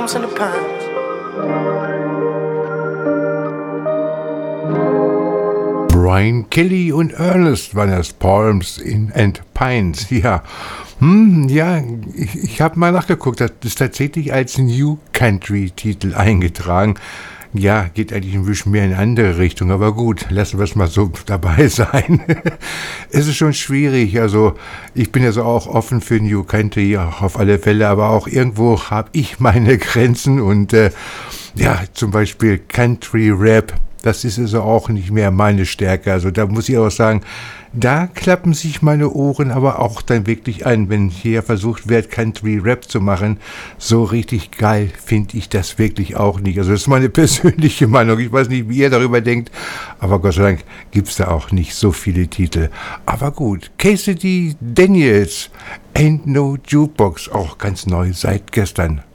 palms and the pines. Brian Kelly und Ernest waren das, Palms and Pines. Ja, ich habe mal nachgeguckt, das ist tatsächlich als New Country-Titel eingetragen. Ja, geht eigentlich ein bisschen mehr in eine andere Richtung, aber gut, lassen wir es mal so dabei sein. Es ist schon schwierig, also ich bin ja so auch offen für New Country, ja, auf alle Fälle, aber auch irgendwo habe ich meine Grenzen und zum Beispiel Country Rap, das ist also auch nicht mehr meine Stärke, also da muss ich auch sagen, da klappen sich meine Ohren aber auch dann wirklich an, wenn hier versucht wird, Country Rap zu machen. So richtig geil finde ich das wirklich auch nicht. Also das ist meine persönliche Meinung. Ich weiß nicht, wie ihr darüber denkt, aber Gott sei Dank gibt es da auch nicht so viele Titel. Aber gut, Cassidy Daniels, Ain't No Jukebox, auch ganz neu seit gestern.